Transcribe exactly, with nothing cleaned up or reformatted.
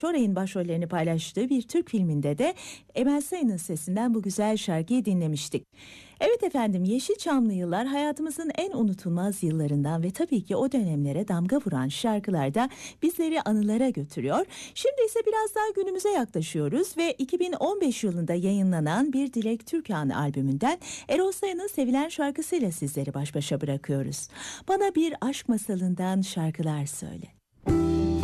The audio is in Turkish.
Şoray'ın başrollerini paylaştığı bir Türk filminde de Emel Sayın'ın sesinden bu güzel şarkıyı dinlemiştik. Evet efendim, Yeşilçamlı yıllar hayatımızın en unutulmaz yıllarından ve tabii ki o dönemlere damga vuran şarkılarda bizleri anılara götürüyor. Şimdi ise biraz daha günümüze yaklaşıyoruz ve iki bin on beş yılında yayınlanan Bir Dilek Türkan albümünden Erol Sayın'ın sevilen şarkısıyla sizleri baş başa bırakıyoruz. Bana bir aşk masalından şarkılar söyle.